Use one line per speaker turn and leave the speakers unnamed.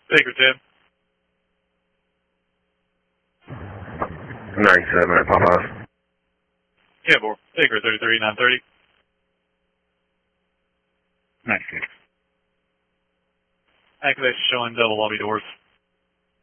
Baker 10.
97 at Popeyes.
Yeah, boy. Baker 33, 930.
96.
Activation showing double lobby doors.